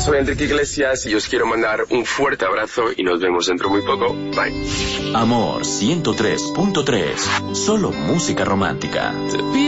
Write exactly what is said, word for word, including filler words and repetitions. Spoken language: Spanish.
soy Enrique Iglesias y os quiero mandar un fuerte abrazo y nos vemos dentro muy poco. Bye. Amor ciento tres punto tres. Solo música romántica.